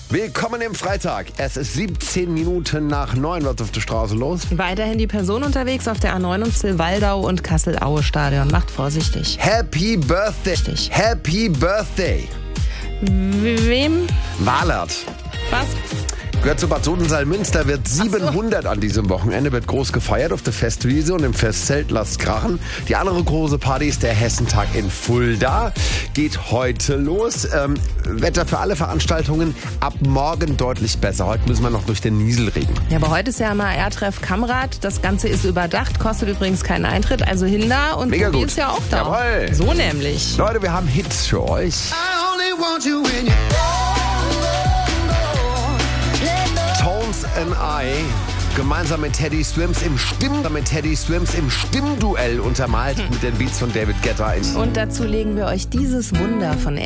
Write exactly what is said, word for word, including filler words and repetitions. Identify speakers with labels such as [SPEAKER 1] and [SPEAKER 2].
[SPEAKER 1] Willkommen im Freitag. Es ist siebzehn Minuten nach neun. Was ist auf der Straße los?
[SPEAKER 2] Weiterhin die Person unterwegs auf der A neun und Silvaldau und Kassel-Aue-Stadion. Macht vorsichtig.
[SPEAKER 1] Happy Birthday.
[SPEAKER 2] Richtig.
[SPEAKER 1] Happy Birthday.
[SPEAKER 2] Wem?
[SPEAKER 1] Walert.
[SPEAKER 2] Was?
[SPEAKER 1] Gehört zu Bad Sodensalm-Münster, wird siebenhundert an diesem Wochenende, wird groß gefeiert auf der Festwiese und im Festzelt Lasst krachen. Die andere große Party ist der Hessentag in Fulda. Geht heute los. Ähm, Wetter für alle Veranstaltungen ab morgen deutlich besser. Heute müssen wir noch durch den Nieselregen.
[SPEAKER 2] Ja, aber heute ist ja mal R-Treff Kamrad. Das Ganze ist überdacht, kostet übrigens keinen Eintritt. Also hin da und
[SPEAKER 1] Mega
[SPEAKER 2] Tobi
[SPEAKER 1] gut.
[SPEAKER 2] ist ja auch da.
[SPEAKER 1] Jawohl.
[SPEAKER 2] So nämlich.
[SPEAKER 1] Leute, wir haben Hits für euch.
[SPEAKER 3] I only want you when you
[SPEAKER 1] Tones and I gemeinsam mit Teddy Swims im Stimm mit Teddy Swims im Stimmduell untermalt mit den Beats von David Guetta.
[SPEAKER 2] Und dazu legen wir euch dieses Wunder von